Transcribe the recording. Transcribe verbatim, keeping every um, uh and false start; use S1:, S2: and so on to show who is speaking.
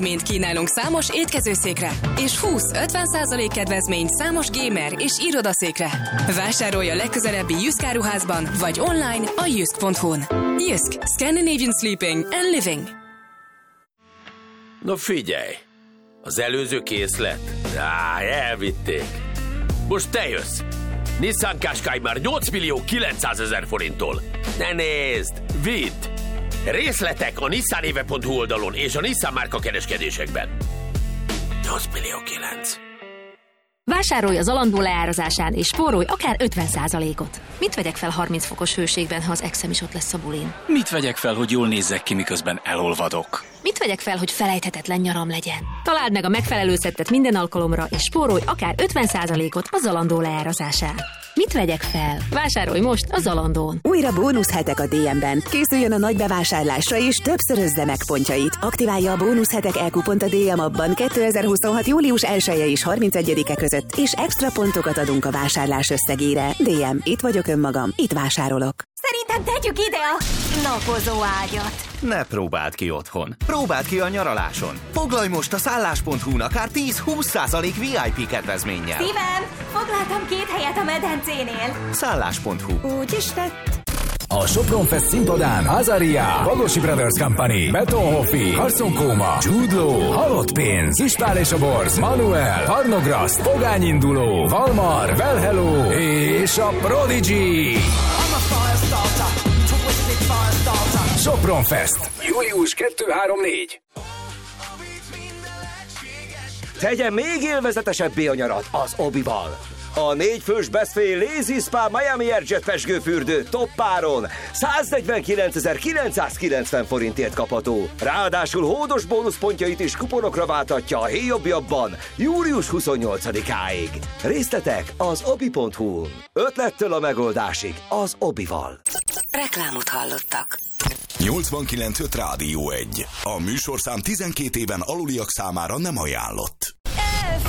S1: Mint kínálunk számos étkezőszékre, és húsz-ötven százalék kedvezmény számos gamer és irodaszékre. Vásárolj a legközelebbi Jysk áruházban, vagy online a jysk pont hu-n. Jysk. Scandinavian Sleeping and Living.
S2: No figyelj! Az előző készlet? Á, elvitték. Most te jössz! Nissan Qashqai már nyolc millió kilencszázezer forinttól. Ne nézd! Vidd! Részletek a nissanéve pont hu oldalon és a Nissan márka kereskedésekben. nyolc millió kilenc.
S3: Vásárolj az Zalando leárazásán és spórolj akár ötven százalékot. Mit vegyek fel harminc fokos hőségben, ha az exem is ott lesz a bulin?
S4: Mit vegyek fel, hogy jól nézzek ki, miközben elolvadok?
S3: Mit vegyek fel, hogy felejthetetlen nyaram legyen? Találd meg a megfelelő szettet minden alkalomra, és spórolj akár ötven százalékot a Zalando leárazásán. Mit vegyek fel? Vásárolj most a Zalandón.
S5: Újra bónuszhetek a dé em-ben. Készüljön a nagy bevásárlásra és többszörözze meg pontjait. Aktiválja a bónuszhetek e-kupont a dé em abban kétezer-huszonhat július elseje és harmincegyedike között, és extra pontokat adunk a vásárlás összegére. dé em, itt vagyok önmagam, itt vásárolok.
S6: Szerintem tegyük ide a napozó ágyat.
S7: Ne próbáld ki otthon. Próbáld ki a nyaraláson. Foglalj most a szállás pont hu-n akár tíz-húsz százalék vé i pé kedvezménnyel.
S6: Szívem, foglaltam két helyet a medencénél.
S7: szállás pont hu.
S6: Úgy is lett.
S8: A Sopron Fest színpadán Azaria, Bagosi Brothers Company, Betonhoffi, Carson Kóma, Jude Law, Halott Pénz, Ispár és a Borz, Manuel, Harnograszt, Pogány Induló, Valmar, Well Hello és a Prodigy. Sopron Fest. július kettő-három-négy.
S9: Tegye még élvezetesebbé a nyarat az Obival. A négy fős Best Fay Lazy Spa Miami Airjet pesgőfürdő toppáron száznegyvenkilencezer-kilencszázkilencven forintért kapható. Ráadásul hódos bónuszpontjait is kuponokra váltatja a héjobbjabban július huszonnyolcadikáig. Részletek az obi pont hu. Ötlettől a megoldásig az Obival.
S1: Reklámot hallottak.
S10: nyolcvankilenc öt Rádió egy. A műsorszám tizenkét éven aluliak számára nem ajánlott.